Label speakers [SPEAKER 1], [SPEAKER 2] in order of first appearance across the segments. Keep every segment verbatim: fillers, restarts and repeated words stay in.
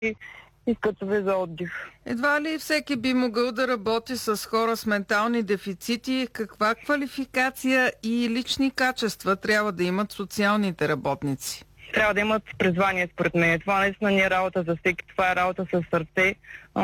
[SPEAKER 1] и кътове за отдих.
[SPEAKER 2] Едва ли всеки би могъл да работи с хора с ментални дефицити? Каква квалификация и лични качества трябва да имат социалните работници?
[SPEAKER 1] Трябва да имат призвание, според мен. Това наистина не е работа за всеки, това е работа с сърце,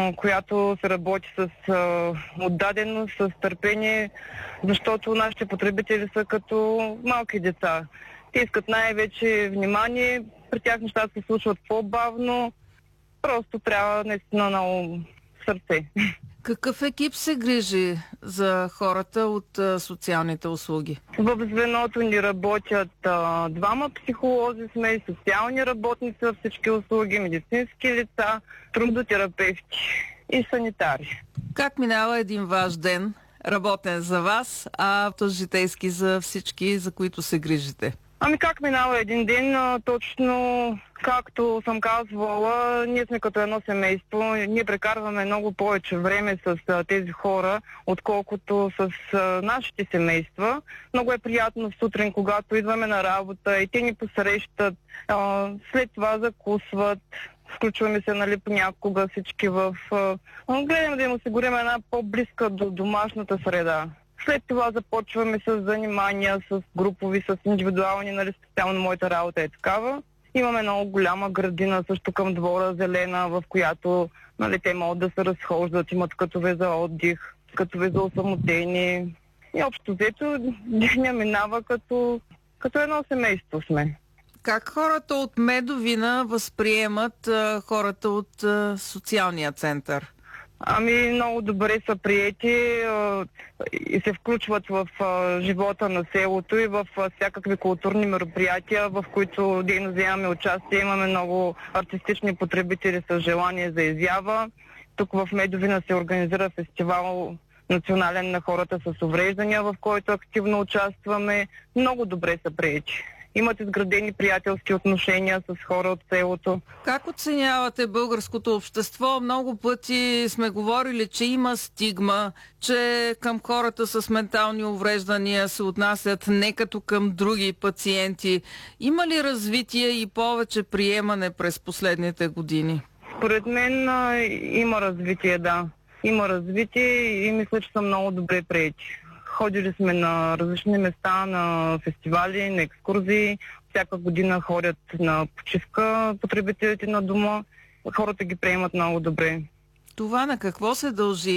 [SPEAKER 1] която се работи с отдаденост, с търпение, защото нашите потребители са като малки деца. Те искат най-вече внимание, при тях нещата се случват по-бавно, просто трябва наистина много сърце.
[SPEAKER 2] Какъв екип се грижи за хората от а, социалните услуги?
[SPEAKER 1] В звеното ни работят а, двама психолози сме, социални работници във всички услуги, медицински лица, трудотерапевти и санитари.
[SPEAKER 2] Как минава един ваш ден, работен за вас, а житейски за всички, за които се грижите?
[SPEAKER 1] Ами как минава един ден? А, точно както съм казвала, ние сме като едно семейство. Ние прекарваме много повече време с а, тези хора, отколкото с а, нашите семейства. Много е приятно сутрин, когато идваме на работа и те ни посрещат. А, след това закусват. Включваме се, нали, понякога всички в... А, гледаме да им осигурим една по-близка до домашната среда. След това започваме с занимания, с групови, с индивидуални, нали, специално моята работа е такава. Имаме много голяма градина също към двора, зелена, в която, нали, те могат да се разхождат, имат кътове за отдих, кътове за осамотени. И общо взето деня минава като, като едно семейство сме.
[SPEAKER 2] Как хората от Медовина възприемат а, хората от а, социалния център?
[SPEAKER 1] Ами много добре са приети а, и се включват в а, живота на селото и в а, всякакви културни мероприятия, в които дейно вземаме участие. Имаме много артистични потребители с желание за изява. Тук в Медовина се организира фестивал национален на хората с увреждания, в който активно участваме. Много добре са приети. Имат изградени приятелски отношения с хора от селото.
[SPEAKER 2] Как оценявате българското общество? Много пъти сме говорили, че има стигма, че към хората с ментални увреждания се отнасят не като към други пациенти. Има ли развитие и повече приемане през последните години?
[SPEAKER 1] Според мен а, има развитие, да. Има развитие и мисля, че са много добре приети. Ходили сме на различни места, на фестивали, на екскурзии. Всяка година ходят на почивка потребителите на дома. Хората ги приемат много добре.
[SPEAKER 2] Това на какво се дължи?